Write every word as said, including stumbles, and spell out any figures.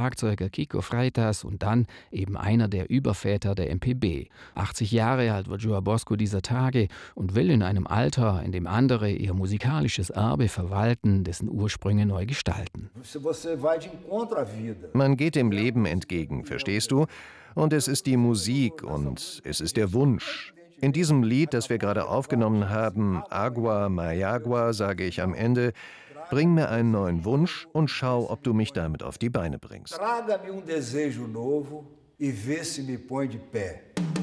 Schlagzeuger Kiko Freitas und dann eben einer der Überväter der M P B. achtzig Jahre alt wird João Bosco dieser Tage und will in einem Alter, in dem andere ihr musikalisches Erbe verwalten, dessen Ursprünge neu gestalten. Man geht dem Leben entgegen, verstehst du? Und es ist die Musik und es ist der Wunsch. In diesem Lied, das wir gerade aufgenommen haben, Agua Mayagua, sage ich am Ende, bring mir einen neuen Wunsch und schau, ob du mich damit auf die Beine bringst. Traga-me um desejo novo e vê se me põe de pé.